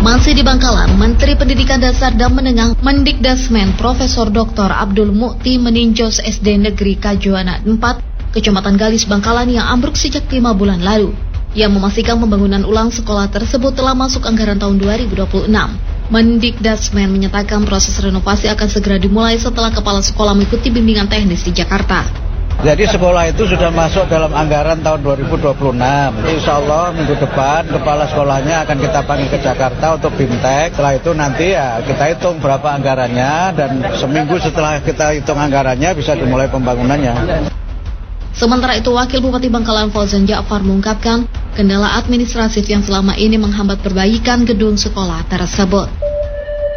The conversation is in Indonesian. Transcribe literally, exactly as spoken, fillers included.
Masih di Bangkalan, Menteri Pendidikan Dasar dan Menengah Mendikdasmen Profesor Doktor Abdul Mukti meninjau S D Negeri Kajuana empat, Kecamatan Galis Bangkalan yang ambruk sejak lima bulan lalu. Ia memastikan pembangunan ulang sekolah tersebut telah masuk anggaran tahun dua ribu dua puluh enam. Mendikdasmen menyatakan proses renovasi akan segera dimulai setelah kepala sekolah mengikuti bimbingan teknis di Jakarta. Jadi sekolah itu sudah masuk dalam anggaran tahun dua ribu dua puluh enam. Insya Allah minggu depan kepala sekolahnya akan kita panggil ke Jakarta untuk bimtek. Setelah itu nanti ya kita hitung berapa anggarannya dan seminggu setelah kita hitung anggarannya bisa dimulai pembangunannya. Sementara itu, Wakil Bupati Bangkalan Fauzan Ja'far mengungkapkan kendala administratif yang selama ini menghambat perbaikan gedung sekolah tersebut.